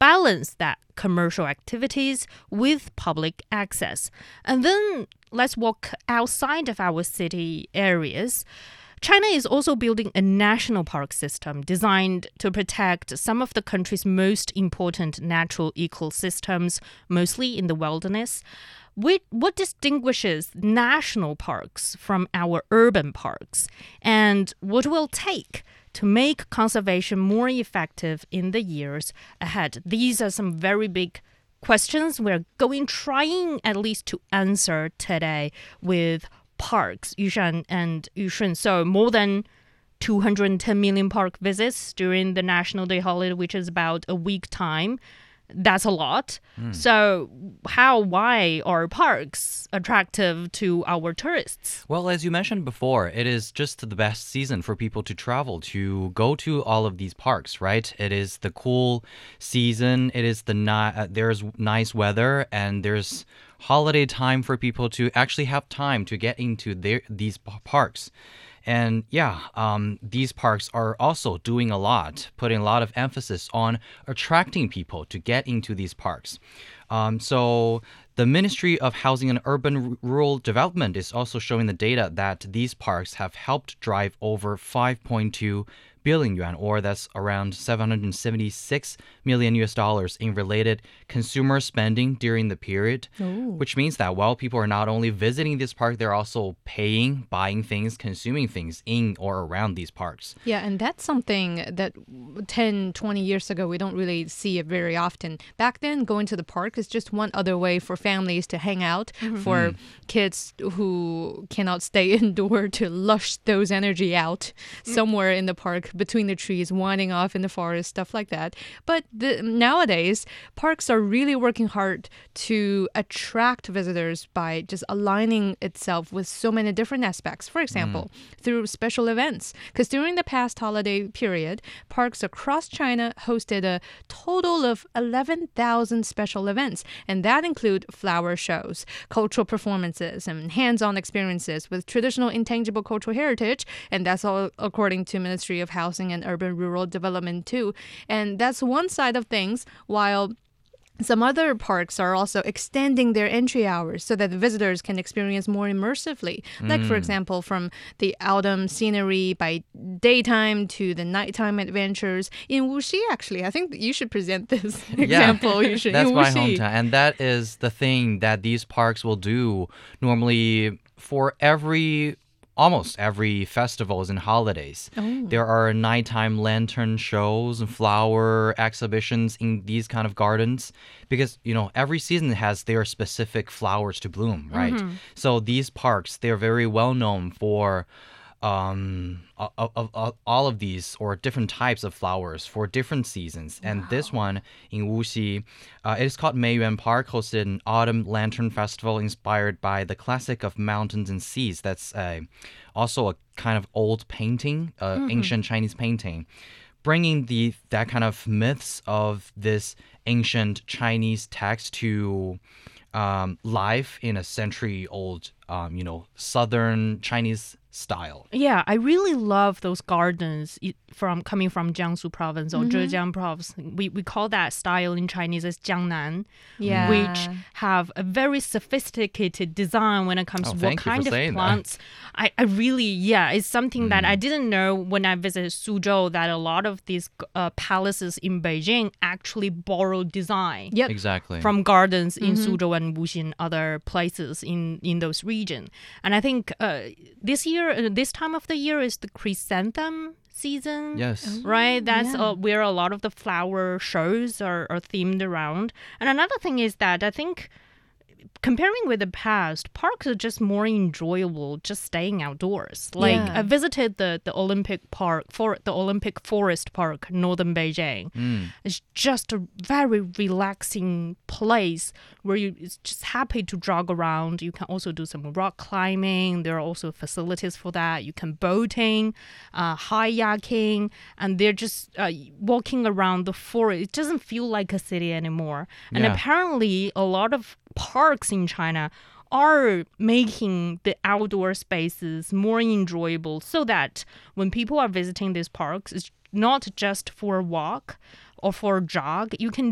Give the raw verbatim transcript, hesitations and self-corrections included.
balance that commercial activities with public access. And then let's walk outside of our city areas. China is also building a national park system designed to protect some of the country's most important natural ecosystems, mostly in the wilderness. What distinguishes national parks from our urban parks? And what will it take to make conservation more effective in the years ahead? These are some very big questions we're going trying at least to answer today with parks, Yushan and Yushun. So more than two hundred ten million park visits during the National Day holiday, which is about a week time. That's a lot. Mm. So how, why are parks attractive to our tourists? Well, as you mentioned before, it is just the best season for people to travel, to go to all of these parks, right? It is the cool season. It is the ni- uh, there's nice weather, and there's holiday time for people to actually have time to get into their these p- parks. And yeah, um, these parks are also doing a lot, putting a lot of emphasis on attracting people to get into these parks. Um, so the Ministry of Housing and Urban R- Rural Development is also showing the data that these parks have helped drive over five point two billion yuan, or that's around seven hundred seventy-six million U S dollars in related consumer spending during the period, Ooh. Which means that while people are not only visiting this park, they're also paying, buying things, consuming things in or around these parks. Yeah, and that's something that ten, twenty years ago, we don't really see it very often. Back then, going to the park is just one other way for families to hang out, mm-hmm. for mm. kids who cannot stay indoor to lush those energy out mm. somewhere in the park, between the trees, winding off in the forest, stuff like that. But the, nowadays, parks are really working hard to attract visitors by just aligning itself with so many different aspects. For example, mm. through special events. Because during the past holiday period, parks across China hosted a total of eleven thousand special events. And that include flower shows, cultural performances, and hands-on experiences with traditional intangible cultural heritage. And that's all according to Ministry of Housing and Urban Rural Development too. And that's one side of things, while some other parks are also extending their entry hours so that the visitors can experience more immersively. Mm. Like, for example, from the autumn scenery by daytime to the nighttime adventures. In Wuxi, actually, I think you should present this yeah. example. You should. That's in my Wuxi. hometown. And that is the thing that these parks will do normally for every... Almost every festivals and holidays. Oh. There are nighttime lantern shows and flower exhibitions in these kind of gardens because, you know, every season has their specific flowers to bloom, right? Mm-hmm. So these parks, they're very well known for um, of, of, of all of these or different types of flowers for different seasons. And wow. this one in Wuxi, uh, it is called Meiyuan Park, hosted an autumn lantern festival inspired by the classic of mountains and seas. That's uh, also a kind of old painting, uh, mm-hmm. ancient Chinese painting, bringing the that kind of myths of this ancient Chinese text to um, life in a century-old, um, you know, southern Chinese style. Yeah, I really love those gardens from coming from Jiangsu province or mm-hmm. Zhejiang province. We we call that style in Chinese as Jiangnan, yeah. which have a very sophisticated design when it comes oh, to what kind of plants. I, I really, yeah, it's something mm. that I didn't know when I visited Suzhou, that a lot of these uh, palaces in Beijing actually borrow design yep. exactly. from gardens in mm-hmm. Suzhou and Wuxi and other places in, in those regions. And I think uh, this year, uh, this time of the year is the chrysanthemum season. Yes. Right? That's yeah. uh, where a lot of the flower shows are, are themed around. And another thing is that I think comparing with the past, parks are just more enjoyable just staying outdoors. Like yeah. I visited the, the Olympic Park, for the Olympic Forest Park, northern Beijing. Mm. It's just a very relaxing place where you it's just happy to jog around. You can also do some rock climbing. There are also facilities for that. You can boating, uh, kayaking, and they're just uh, walking around the forest. It doesn't feel like a city anymore. And Yeah. apparently a lot of parks in China are making the outdoor spaces more enjoyable so that when people are visiting these parks, it's not just for a walk or for a jog. You can